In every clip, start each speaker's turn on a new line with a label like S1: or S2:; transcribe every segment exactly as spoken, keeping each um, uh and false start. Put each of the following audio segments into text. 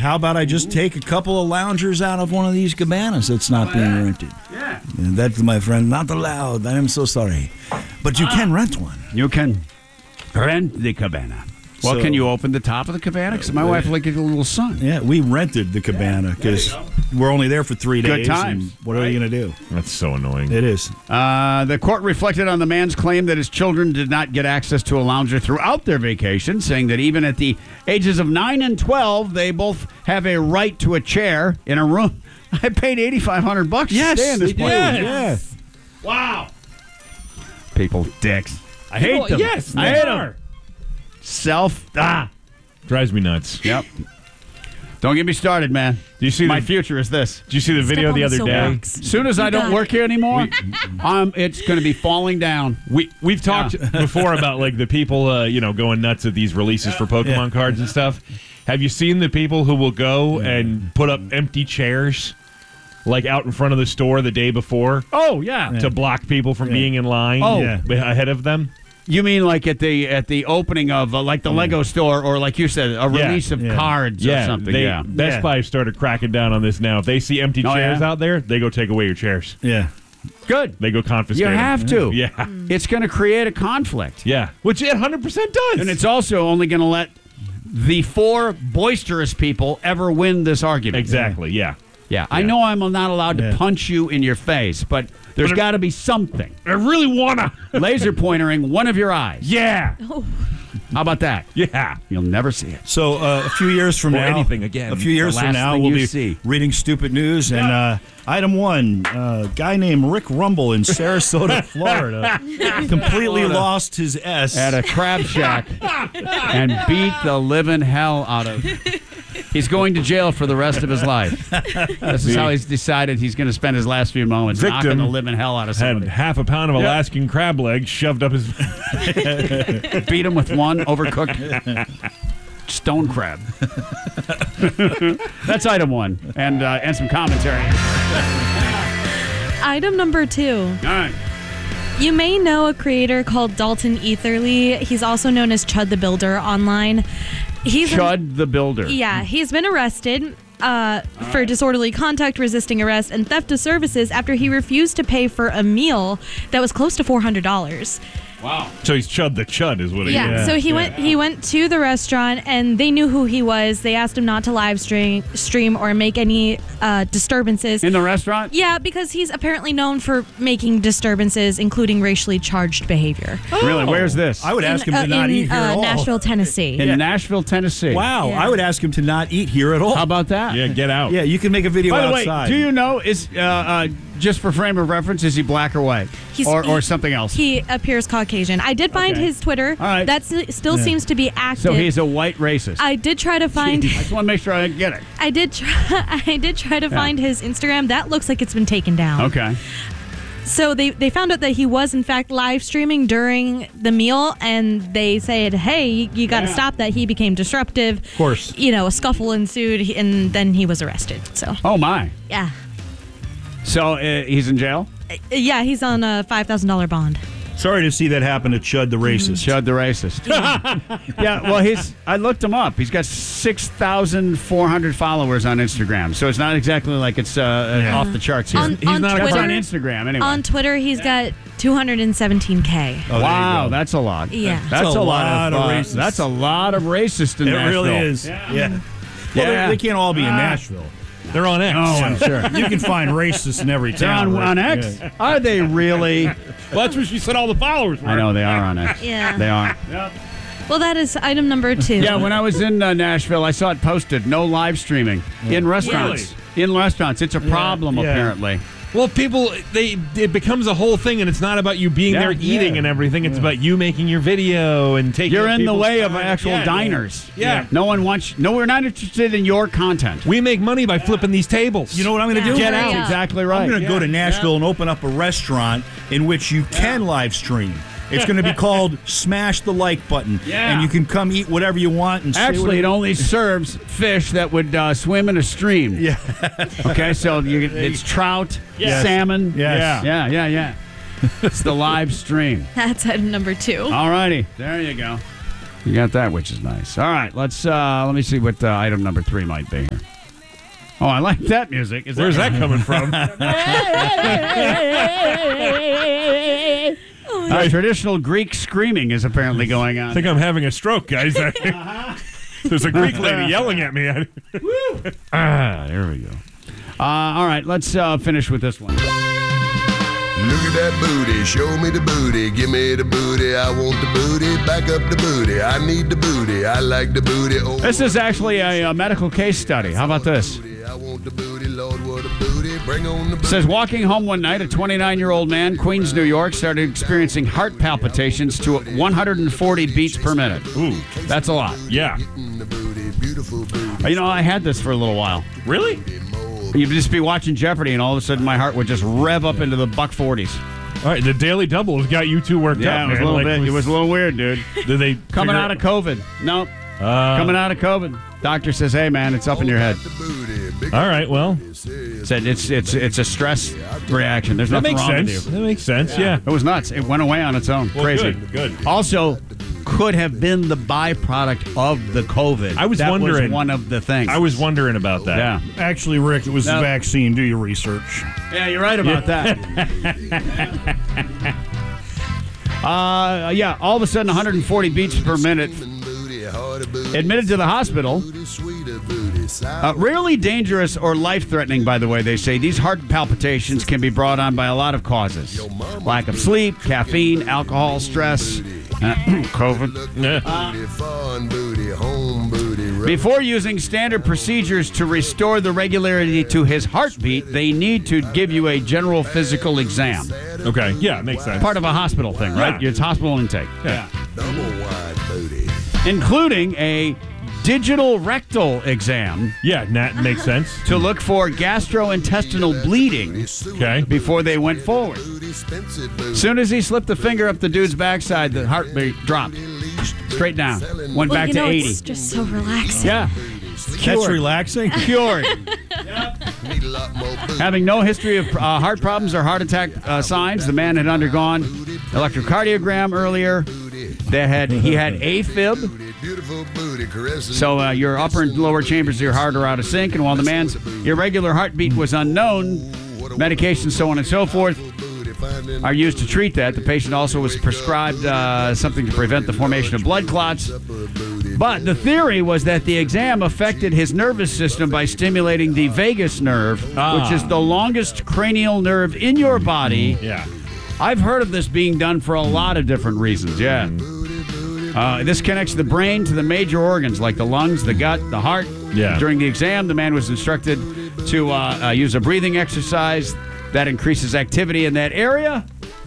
S1: how about I just take a couple of loungers out of one of these cabanas that's not oh, being yeah. rented?
S2: Yeah.
S1: And that's, my friend, not allowed. I am so sorry. But you ah. can rent one.
S2: You can rent the cabana. Well, so, can you open the top of the cabana? Because my uh, wife like a little sun.
S1: Yeah, we rented the cabana because yeah, we're only there for three days.
S2: Good times.
S1: What right? are you going to do?
S3: That's so annoying.
S1: It is.
S2: Uh, the court reflected on the man's claim that his children did not get access to a lounger throughout their vacation, saying that even at the ages of nine and twelve, they both have a right to a chair in a room. I paid eighty-five hundred bucks
S1: yes,
S2: to stay in this place.
S1: Yes.
S2: Yeah. Wow. People dicks. I hate
S3: well,
S2: them.
S3: Yes,
S2: I hate them. Self ah
S3: drives me nuts.
S2: Yep. Don't get me started, man. Do you see my the, future is this?
S3: Did you see the
S4: Step
S3: video the other day?
S2: As soon as I don't work here anymore, um, it's going to be falling down.
S3: We we've talked yeah. before about like the people, uh, you know, going nuts at these releases for Pokemon yeah. cards and stuff. Have you seen the people who will go yeah. and put up empty chairs, like out in front of the store the day before?
S2: Oh yeah,
S3: to block people from yeah. being in line.
S2: Oh.
S3: Yeah. ahead of them.
S2: You mean like at the at the opening of uh, like the yeah. Lego store, or like you said, a release
S3: yeah.
S2: of
S3: yeah.
S2: cards
S3: yeah.
S2: or something?
S3: They,
S2: yeah,
S3: Best
S2: yeah.
S3: Buy started cracking down on this now. If they see empty
S2: oh,
S3: chairs
S2: yeah?
S3: out there, they go take away your chairs.
S1: Yeah,
S2: good.
S3: They go confiscate.
S2: You have
S3: them.
S2: to.
S3: Yeah,
S2: mm. It's going to create a conflict.
S3: Yeah, which it one hundred percent does.
S2: And it's also only going to let the four boisterous people ever win this argument.
S3: Exactly. Yeah.
S2: Yeah. yeah. I know I'm not allowed to yeah. punch you in your face, but there's got to be something.
S3: I really wanna
S2: laser pointering one of your eyes.
S3: Yeah.
S4: Oh.
S2: How about that?
S3: Yeah.
S2: You'll never see it.
S1: So uh, a few years from
S3: or
S1: now,
S3: anything again.
S1: A few years from now, we'll be
S2: see.
S1: reading stupid news. And uh, item one: a uh, guy named Rick Rumble in Sarasota, Florida, completely Florida. lost his S
S2: at a crab shack and beat the living hell out of. He's going to jail for the rest of his life. This is how he's decided he's going to spend his last few moments
S3: Victim
S2: knocking the living hell out of somebody.
S3: Had half a pound of Alaskan yep. crab legs shoved up his...
S2: Beat him with one overcooked stone crab. That's item one. And, uh, and some commentary.
S4: Item number two.
S2: All right.
S4: You may know a creator called Dalton Etherly. He's also known as Chud the Builder online. He's
S2: Chud
S4: an,
S2: the Builder.
S4: Yeah, he's been arrested uh, for right. disorderly conduct, resisting arrest, and theft of services after he refused to pay for a meal that was close to four hundred dollars.
S2: Wow.
S3: So he's Chud the Chud is what he
S4: yeah,
S3: is.
S4: Yeah, so he
S3: yeah.
S4: went he went to the restaurant, and they knew who he was. They asked him not to live stream, stream or make any uh, disturbances.
S2: In the restaurant?
S4: Yeah, because he's apparently known for making disturbances, including racially charged behavior.
S2: Oh. Really? Where's this?
S1: I would ask in, him to uh, not
S4: in,
S1: eat here
S4: uh,
S1: at all.
S4: Nashville, Tennessee.
S2: In
S1: yeah.
S2: Nashville, Tennessee.
S1: Wow,
S4: yeah.
S1: I would ask him to not eat here at all.
S2: How about that?
S3: Yeah, get out.
S1: Yeah, you can make a video
S2: By the
S1: outside.
S2: way, do you know, is uh, uh, just for frame of reference, is he black or white?
S4: He's,
S2: or,
S4: he,
S2: or something else?
S4: He appears Caucasian. I did find
S2: okay.
S4: his Twitter.
S2: All right.
S4: That still
S1: yeah.
S4: seems to be active.
S2: So he's a white racist.
S4: I did try to find...
S2: I just want to make sure I get it.
S4: I did try, I did try to yeah. find his Instagram. That looks like it's been taken down.
S2: Okay.
S4: So they, they found out that he was, in fact, live streaming during the meal, and they said, hey, you, you got to yeah. stop that. He became disruptive.
S1: Of course.
S4: You know, a scuffle ensued, and then he was arrested. So.
S2: Oh, my.
S4: Yeah.
S2: So uh, he's in jail?
S4: Uh, yeah, he's on a five thousand dollars bond.
S1: Sorry to see that happen to Chud the racist.
S2: Chud the racist. Yeah, well, he's. I looked him up. He's got six thousand four hundred followers on Instagram, so it's not exactly like it's uh, yeah. off the charts here.
S4: On,
S2: he's
S4: on
S2: not
S4: Twitter,
S2: on Instagram, anyway.
S4: On Twitter, he's got two hundred seventeen K.
S2: Oh, wow, that's a lot.
S4: Yeah.
S2: That's,
S1: that's a,
S2: a
S1: lot,
S2: lot of,
S1: of
S2: uh,
S1: racist.
S2: That's a lot of racist in
S1: it
S2: Nashville.
S1: It really is.
S2: Yeah.
S1: yeah. Well,
S2: yeah.
S1: they can't all be in Nashville.
S3: They're on X.
S2: Oh, I'm sure.
S1: You can find racists in every
S2: They're
S1: town.
S2: on,
S1: right?
S2: on X?
S1: Yeah.
S2: Are they really?
S3: Well, that's where she said all the followers were.
S2: I know they are on X.
S4: Yeah.
S2: They are.
S3: Yep.
S4: Well, that is item number two.
S2: Yeah, when I was in uh, Nashville, I saw it posted, no live streaming yeah. in restaurants. Really? In restaurants. It's a problem, yeah. apparently.
S3: Well, people, they it becomes a whole thing, and it's not about you being
S2: yeah,
S3: there eating
S2: yeah.
S3: and everything. It's
S2: yeah.
S3: about you making your video and taking.
S2: You're in the way
S3: time.
S2: of actual
S3: yeah,
S2: diners.
S3: Yeah.
S2: yeah, no one wants. No, we're not interested in your content.
S3: We make money by flipping these tables.
S1: You know what I'm going to
S4: Yeah.
S1: do?
S2: Get
S4: Hurry
S2: out.
S4: up.
S2: Exactly right.
S1: I'm going to
S2: yeah.
S1: go to Nashville
S2: yeah.
S1: and open up a restaurant in which you can live stream. It's going to be called Smash the Like Button.
S2: Yeah.
S1: And you can come eat whatever you want. And
S2: Actually, it only serves fish that would uh, swim in a stream.
S1: Yeah.
S2: Okay, so you, it's trout,
S1: Yes.
S2: salmon.
S1: Yes.
S2: Yeah, yeah, yeah. It's the live stream.
S4: That's item number two.
S2: All righty. There you go. You got that, which is nice. All right, let's uh, let me see what uh, item number three might be here. Oh, I like that music. Is
S3: Where's that coming from?
S2: uh, traditional Greek screaming is apparently going on.
S3: I think I'm having a stroke, guys. There's a Greek lady yelling at me.
S2: ah, there we go. Uh, all right, let's uh, finish with this one.
S5: Look at that booty, show me the booty, give me the booty, I want the booty, back up the booty, I need the booty, I like the booty. Oh,
S2: this is actually a, a medical case study. How about this?
S5: I want the booty, Lord, what a booty, bring on the booty.
S2: It says, walking home one night, a twenty-nine-year-old man, Queens, New York, started experiencing heart palpitations to one hundred forty beats per minute.
S3: Ooh,
S2: that's a lot.
S3: Yeah.
S5: The booty, beautiful booty.
S2: You know, I had this for a little while.
S3: Really?
S2: You'd just be watching Jeopardy, and all of a sudden my heart would just rev up into the buck forties.
S3: All right, the Daily Double has got you two worked
S2: Yeah,
S3: up,
S2: it was
S3: man.
S2: a little
S3: Like,
S2: bit.
S3: was-
S2: It was a little weird, dude.
S3: Did they
S2: Coming
S3: figure-
S2: out of COVID. Nope.
S3: Uh,
S2: Coming out of COVID. Doctor says, hey, man, it's up in your head.
S5: The booty, big
S3: All right, well,
S2: Said it's it's it's a stress reaction. There's
S3: that
S2: nothing
S3: makes
S2: wrong
S3: sense.
S2: with you.
S3: That makes sense. Yeah.
S2: It was nuts. It went away on its own.
S3: Well,
S2: Crazy.
S3: good, good.
S2: Also, could have been the byproduct of the COVID.
S3: I was
S2: that
S3: wondering-
S2: was one of the things.
S3: I was wondering about that.
S2: Yeah.
S1: Actually, Rick, it was
S2: No.
S1: the vaccine. Do your research.
S2: Yeah, you're right about that. uh, yeah, all of a sudden, one hundred forty beats per minute.
S5: booty, harder booty,
S2: Admitted to the hospital.
S5: booty, sweeter booty, sour.
S2: Uh, rarely dangerous or life-threatening, by the way, they say. These heart palpitations can be brought on by a lot of causes. Lack of sleep, caffeine, alcohol, stress, uh, COVID.
S3: Yeah.
S5: Booty, foreign booty, home booty, road.
S2: Before using standard procedures to restore the regularity to his heartbeat, they need to give you a general physical exam.
S3: Okay. Yeah, it makes sense.
S2: Part of a hospital thing, right?
S3: Yeah.
S2: It's hospital intake.
S3: Yeah.
S5: double wide booty.
S2: Including a digital rectal exam
S3: Yeah, that makes sense.
S2: to look for gastrointestinal bleeding
S3: Okay.
S2: before they went forward.
S5: Booty, expensive booty.
S2: Soon as he slipped the finger up the dude's backside, the heartbeat dropped straight down. Went
S4: Well,
S2: back
S4: you know,
S2: to eighty.
S4: it's just so relaxing.
S2: Yeah.
S1: That's
S2: Cured.
S1: relaxing.
S2: Cured.
S5: Need a lot more booty.
S2: Having no history of uh, heart problems or heart attack uh, signs, the man had undergone electrocardiogram earlier. That had he had AFib,
S5: Beautiful booty, caressing.
S2: so uh, your upper and lower chambers of your heart are out of sync. And while the man's irregular heartbeat was unknown, medications, so on and so forth,
S5: booty, finding
S2: are used to treat that. The patient also was prescribed uh, something to prevent the formation of blood clots. But the theory was that the exam affected his nervous system by stimulating the vagus nerve,
S3: Ah.
S2: which is the longest cranial nerve in your body.
S3: Yeah.
S2: I've heard of this being done for a lot of different reasons, yeah. Uh, this connects the brain to the major organs like the lungs, the gut, the heart.
S3: Yeah.
S2: During the exam, the man was instructed to uh, uh, use a breathing exercise that increases activity in that area.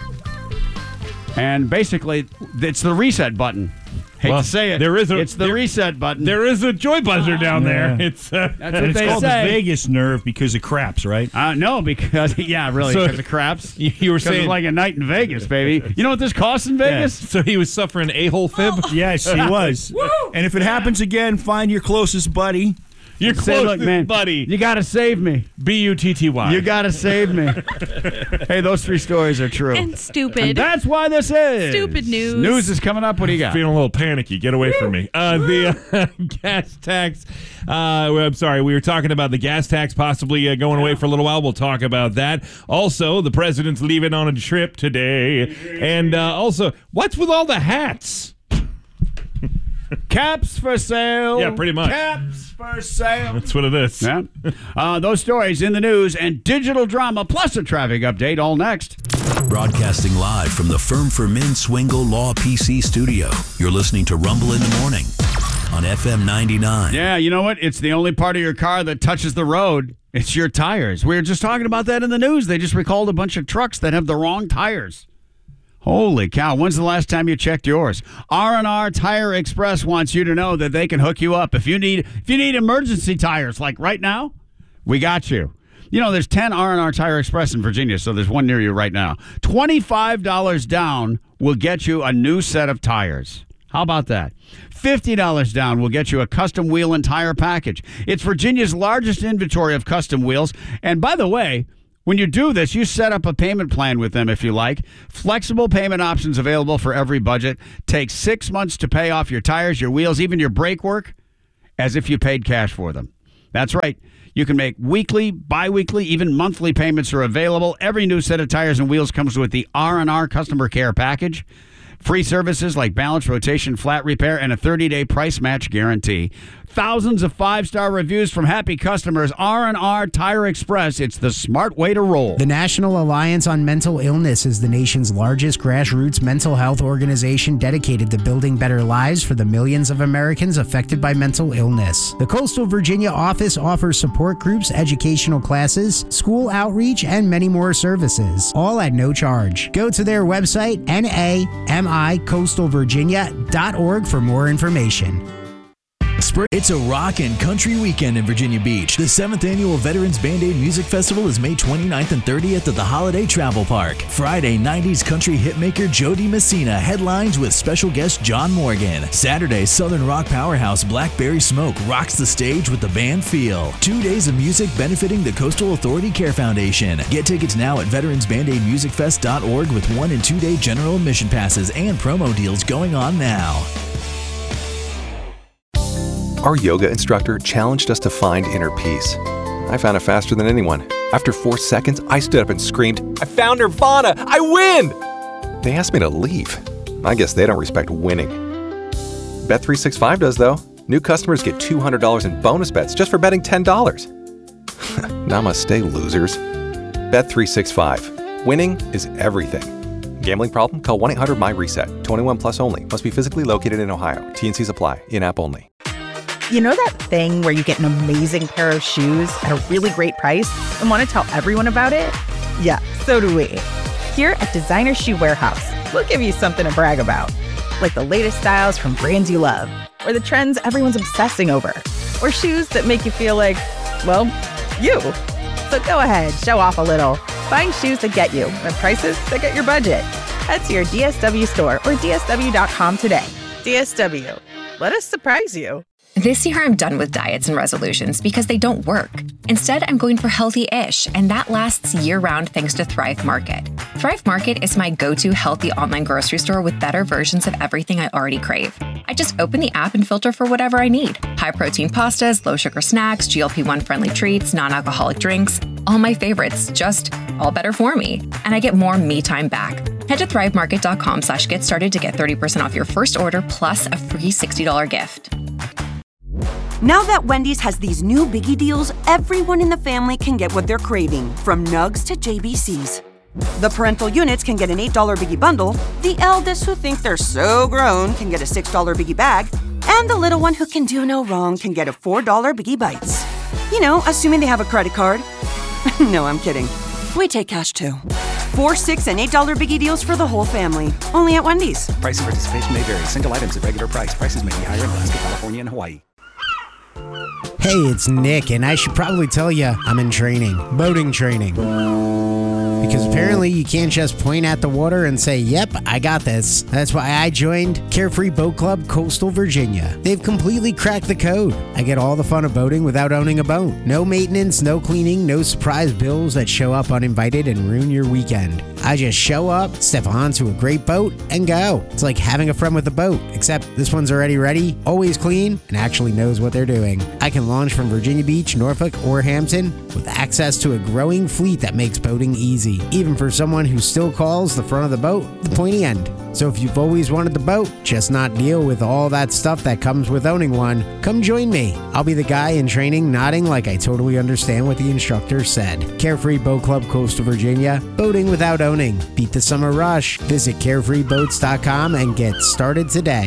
S2: And basically, it's the reset button. Hate
S3: Well,
S2: to say it.
S3: there is a-
S2: it's the
S3: there-
S2: reset button.
S3: There is a joy buzzer down there.
S1: Yeah.
S3: It's uh,
S2: That's
S1: And
S2: what
S1: it's
S2: they
S1: called
S2: say.
S1: the vagus nerve because of craps, right?
S2: Uh, no, because, yeah, really,
S3: So-
S2: because of craps.
S3: you you were
S2: Because
S3: saying
S2: it's like a night in Vegas, baby. You know what this costs in Vegas?
S3: so he was suffering a-hole fib.
S1: Yes, he was. And if it happens again, find your closest buddy.
S3: Your
S2: Say,
S3: closest
S2: look, man,
S3: buddy.
S2: you got to save me.
S3: B U T T Y.
S2: You got to save me. Hey, those three stories are true.
S4: And stupid.
S2: And that's why this is.
S4: Stupid news.
S2: News is coming up. What do you got?
S3: Feeling a little panicky. Get away from me. Uh, the uh, gas tax. Uh, I'm sorry. We were talking about the gas tax possibly uh, going away for a little while. We'll talk about that. Also, the president's leaving on a trip today. And uh, also, what's with all the hats?
S2: Caps for sale.
S3: Yeah, pretty much.
S2: Caps for sale.
S3: That's what it is.
S2: Yeah. Uh, those stories in the news and digital drama plus a traffic update all next.
S6: Broadcasting live from the Firm for Men Swingle Law P C studio. You're listening to Rumble in the Morning on F M ninety-nine.
S2: Yeah, you know what? It's the only part of your car that touches the road. It's your tires. We were just talking about that in the news. They just recalled a bunch of trucks that have the wrong tires. Holy cow, when's the last time you checked yours? R and R Tire Express wants you to know that they can hook you up. If you need if you need emergency tires like right now, we got you. You know, there's ten R and R Tire Express in Virginia, so there's one near you right now. twenty-five dollars down will get you a new set of tires. How about that? fifty dollars down will get you a custom wheel and tire package. It's Virginia's largest inventory of custom wheels. And by the way, When you do this, you set up a payment plan with them if you like. Flexible payment options available for every budget. Take six months to pay off your tires, your wheels, even your brake work, as if you paid cash for them. That's right. You can make weekly, bi-weekly, even monthly payments are available. Every new set of tires and wheels comes with the R and R Customer Care Package. Free services like balance, rotation, flat repair, and a thirty-day price match guarantee. Thousands of five-star reviews from happy customers. R and R Tire Express. It's the smart way to roll.
S7: The National Alliance on Mental Illness is the nation's largest grassroots mental health organization dedicated to building better lives for the millions of Americans affected by mental illness. The Coastal Virginia office offers support groups, educational classes, school outreach, and many more services, all at no charge. Go to their website, N A M I coastal virginia dot org, for more information.
S8: It's a rock and country weekend in Virginia Beach. The seventh Annual Veterans Band-Aid Music Festival is May twenty-ninth and thirtieth at the Holiday Travel Park. Friday, nineties country hitmaker Jody Messina headlines with special guest John Morgan. Saturday, Southern rock powerhouse Blackberry Smoke rocks the stage with the band Feel. Two days of music benefiting the Coastal Authority Care Foundation. Get tickets now at veterans band aid music fest dot org with one and two day general admission passes and promo deals going on now.
S9: Our yoga instructor challenged us to find inner peace. I found it faster than anyone. After four seconds, I stood up and screamed, "I found Nirvana! I win!" They asked me to leave. I guess they don't respect winning. Bet three sixty-five does, though. New customers get two hundred dollars in bonus bets just for betting ten dollars. Namaste, losers. Bet three sixty-five. Winning is everything. Gambling problem? Call one eight hundred my reset. twenty-one plus only. Must be physically located in Ohio. T N Cs apply. In-app only.
S10: You know that thing where you get an amazing pair of shoes at a really great price and want to tell everyone about it? Yeah, so do we. Here at Designer Shoe Warehouse, we'll give you something to brag about, like the latest styles from brands you love, or the trends everyone's obsessing over, or shoes that make you feel like, well, you. So go ahead, show off a little. Find shoes that get you at prices that get your budget. Head to your D S W store or D S W dot com today. D S W. Let us surprise you.
S11: This year, I'm done with diets and resolutions because they don't work. Instead, I'm going for healthy-ish, and that lasts year-round thanks to Thrive Market. Thrive Market is my go-to healthy online grocery store with better versions of everything I already crave. I just open the app and filter for whatever I need. High-protein pastas, low-sugar snacks, G L P one friendly treats, non-alcoholic drinks, all my favorites, just all better for me. And I get more me time back. Head to thrive market dot com slash get started to get thirty percent off your first order plus a free sixty dollars gift.
S12: Now that Wendy's has these new biggie deals, everyone in the family can get what they're craving, from nugs to J B Cs. The parental units can get an eight dollar biggie bundle, the eldest who think they're so grown can get a six dollar biggie bag, and the little one who can do no wrong can get a four dollar biggie bites. You know, assuming they have a credit card. No, I'm kidding. We take cash too. Four, six, and eight dollar biggie deals for the whole family. Only at Wendy's.
S13: Price and participation may vary. Single items at regular price. Prices may be higher in Alaska, California, and Hawaii.
S7: Hey, it's Nick, and I should probably tell you I'm in training, boating training. Because apparently you can't just point at the water and say, yep, I got this. That's why I joined Carefree Boat Club Coastal Virginia. They've completely cracked the code. I get all the fun of boating without owning a boat. No maintenance, no cleaning, no surprise bills that show up uninvited and ruin your weekend. I just show up, step onto a great boat, and go. It's like having a friend with a boat, except this one's already ready, always clean, and actually knows what they're doing. I can launch from Virginia Beach, Norfolk, or Hampton with access to a growing fleet that makes boating easy, even for someone who still calls the front of the boat the pointy end. So if you've always wanted the boat, just not deal with all that stuff that comes with owning one, come join me. I'll be the guy in training nodding like I totally understand what the instructor said. Carefree Boat Club Coastal Virginia, boating without owning. Beat the summer rush. Visit carefree boats dot com and get started today.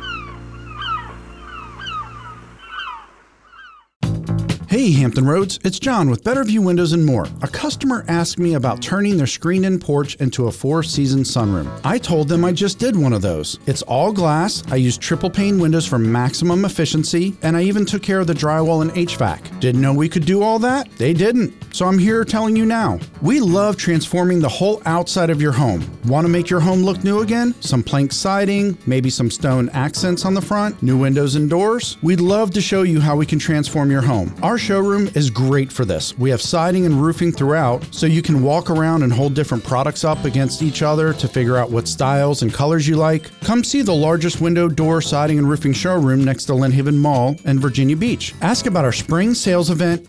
S14: Hey Hampton Roads, it's John with Better View Windows and More. A customer asked me about turning their screened-in porch into a four-season sunroom. I told them I just did one of those. It's all glass, I used triple pane windows for maximum efficiency, and I even took care of the drywall and H V A C. Didn't know we could do all that? They didn't. So I'm here telling you now. We love transforming the whole outside of your home. Want to make your home look new again? Some plank siding, maybe some stone accents on the front, new windows and doors? We'd love to show you how we can transform your home. Our showroom is great for this. We have siding and roofing throughout, so you can walk around and hold different products up against each other to figure out what styles and colors you like. Come see the largest window, door, siding, and roofing showroom next to Lynn Haven Mall in Virginia Beach. Ask about our spring sales event